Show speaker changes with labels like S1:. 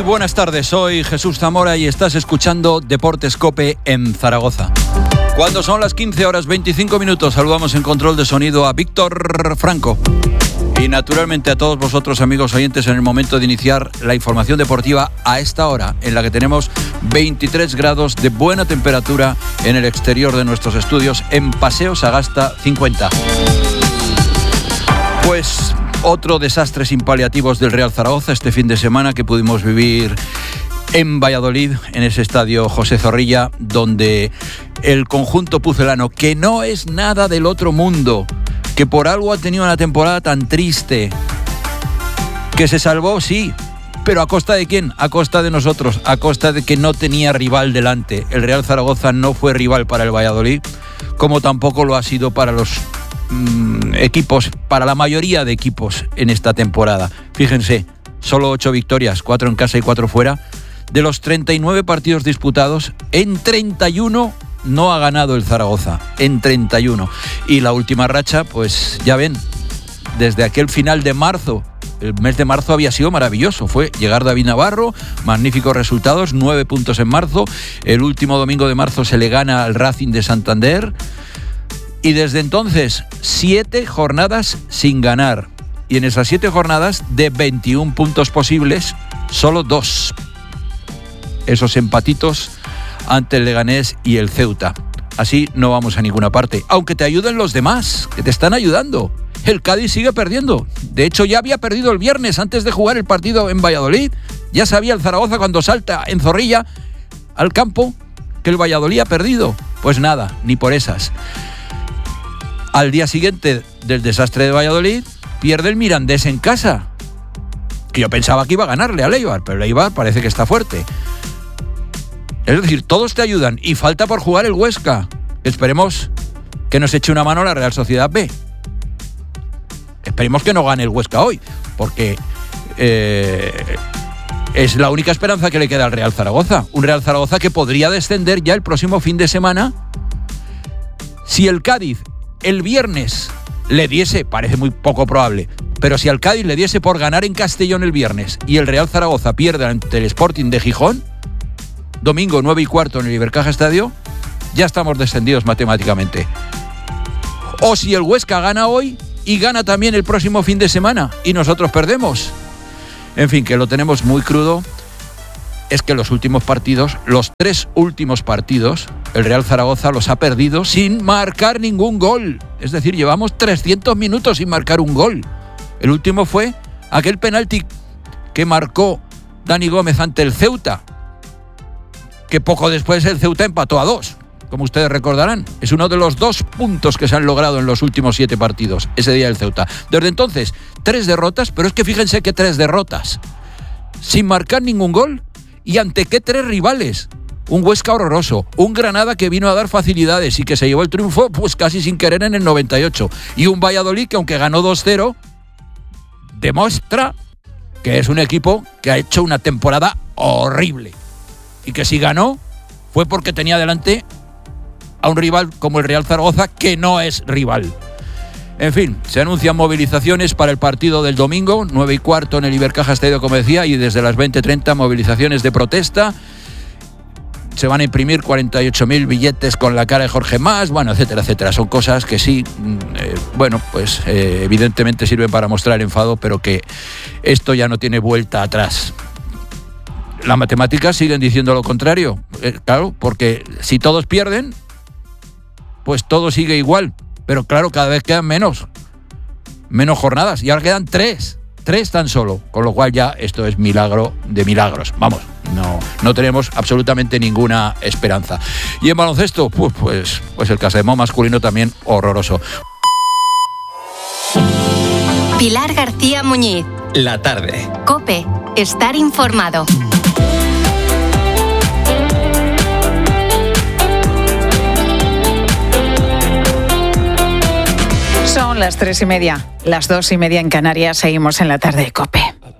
S1: buenas tardes, soy Jesús Zamora y estás escuchando Deportes COPE en Zaragoza. Cuando son las 15:25, saludamos en control de sonido a Víctor Franco. Y naturalmente a todos vosotros, amigos oyentes, en el momento de iniciar la información deportiva a esta hora, en la que tenemos 23 grados de buena temperatura en el exterior de nuestros estudios, en Paseo Sagasta 50. Pues otro desastre sin paliativos del Real Zaragoza este fin de semana que pudimos vivir en Valladolid, en ese estadio José Zorrilla, donde el conjunto pucelano, que no es nada del otro mundo, que por algo ha tenido una temporada tan triste, que se salvó, sí, pero ¿a costa de quién? A costa de nosotros, a costa de que no tenía rival delante. El Real Zaragoza no fue rival para el Valladolid, como tampoco lo ha sido para los equipos, para la mayoría de equipos en esta temporada. Fíjense, solo 8 victorias, 4 en casa y 4 fuera. De los 39 partidos disputados, en 31 no ha ganado el Zaragoza, en 31. Y la última racha, pues ya ven, desde aquel final de marzo, el mes de marzo había sido maravilloso. Fue llegar David Navarro, magníficos resultados, 9 puntos en marzo. El último domingo de marzo se le gana al Racing de Santander. Y desde entonces, 7 jornadas sin ganar. Y en esas 7 jornadas, de 21 puntos posibles, solo 2. Esos empatitos ante el Leganés y el Ceuta. Así no vamos a ninguna parte. Aunque te ayuden los demás, que te están ayudando. El Cádiz sigue perdiendo. De hecho, ya había perdido el viernes antes de jugar el partido en Valladolid. Ya sabía el Zaragoza cuando salta en Zorrilla al campo que el Valladolid ha perdido. Pues nada, ni por esas. Al día siguiente del desastre de Valladolid, pierde el Mirandés en casa. Que yo pensaba que iba a ganarle al Eibar, pero el Eibar parece que está fuerte. Es decir, todos te ayudan y falta por jugar el Huesca. Esperemos que nos eche una mano la Real Sociedad B. Esperemos que no gane el Huesca hoy, porque es la única esperanza que le queda al Real Zaragoza. Un Real Zaragoza que podría descender ya el próximo fin de semana si el Cádiz el viernes le diese, parece muy poco probable, pero si al Cádiz le diese por ganar en Castellón el viernes y el Real Zaragoza pierde ante el Sporting de Gijón, domingo 9:15 en el Ibercaja Estadio, ya estamos descendidos matemáticamente. O si el Huesca gana hoy y gana también el próximo fin de semana y nosotros perdemos. En fin, que lo tenemos muy crudo. Es que los últimos partidos, los 3 últimos partidos, el Real Zaragoza los ha perdido sin marcar ningún gol. Es decir, llevamos 300 minutos sin marcar un gol. El último fue aquel penalti que marcó Dani Gómez ante el Ceuta, que poco después el Ceuta empató a 2, como ustedes recordarán. Es uno de los 2 puntos que se han logrado en los últimos 7 partidos, ese día del Ceuta. Desde entonces, 3 derrotas, pero es que fíjense que 3 derrotas, sin marcar ningún gol. ¿Y ante qué 3 rivales? Un Huesca horroroso, un Granada que vino a dar facilidades y que se llevó el triunfo pues casi sin querer en el 98, y un Valladolid que, aunque ganó 2-0, demuestra que es un equipo que ha hecho una temporada horrible y que si ganó fue porque tenía delante a un rival como el Real Zaragoza, que no es rival. En fin, se anuncian movilizaciones para el partido del domingo, 9:15 en el Ibercaja Estadio, como decía, y desde las 20:30 movilizaciones de protesta. Se van a imprimir 48.000 billetes con la cara de Jorge Mas, bueno, etcétera, etcétera. Son cosas que sí, evidentemente sirven para mostrar enfado, pero que esto ya no tiene vuelta atrás. Las matemáticas siguen diciendo lo contrario, claro, porque si todos pierden, pues todo sigue igual. Pero claro, cada vez quedan menos jornadas. Y ahora quedan 3 tan solo. Con lo cual ya esto es milagro de milagros. Vamos, no tenemos absolutamente ninguna esperanza. Y en baloncesto, pues el Casademón masculino también horroroso.
S2: Pilar García Muñiz.
S3: La tarde.
S2: COPE. Estar informado.
S4: Son las 3:30, las 2:30 en Canarias. Seguimos en la tarde de COPE.